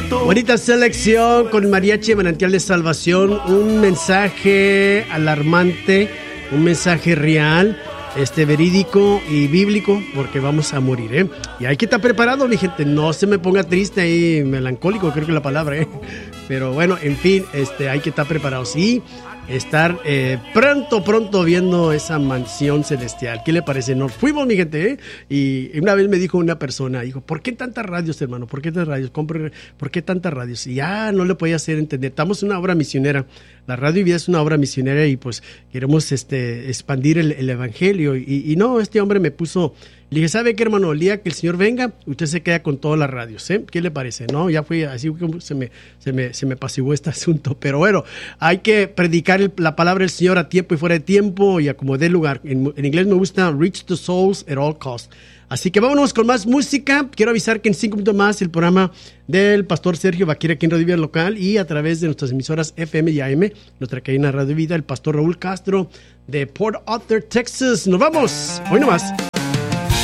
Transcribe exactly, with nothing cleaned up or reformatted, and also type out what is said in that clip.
Bonita selección con Mariachi Manantial de Salvación. Un mensaje alarmante, un mensaje real, este verídico y bíblico, porque vamos a morir, ¿eh? Y hay que estar preparado, mi gente. No se me ponga triste ahí, melancólico, creo que es la palabra, ¿eh? Pero bueno, en fin, este, hay que estar preparados y estar eh, pronto, pronto viendo esa mansión celestial. ¿Qué le parece? Nos fuimos, mi gente, ¿eh? Y una vez me dijo una persona, dijo, ¿por qué tantas radios, hermano? ¿Por qué tantas radios? Compre, ¿por qué tantas radios? Y ya no le podía hacer entender. Estamos en una obra misionera. La Radio y Vida es una obra misionera y pues queremos este, expandir el, el evangelio. Y, y no, este hombre me puso... Le dije, ¿sabe qué, hermano? El día que el Señor venga, usted se queda con todas las radios, ¿eh? ¿Qué le parece? No, ya fue así que se me, se me, se me apaciguó este asunto. Pero bueno, hay que predicar el, la palabra del Señor a tiempo y fuera de tiempo y a como dé lugar. En, en inglés me gusta reach the souls at all costs. Así que vámonos con más música. Quiero avisar que en cinco minutos más el programa del Pastor Sergio va a ir aquí en Radio Vida Local y a través de nuestras emisoras F M y A M, nuestra cadena Radio Vida, el Pastor Raúl Castro de Port Arthur, Texas. Nos vamos. Hoy nomás.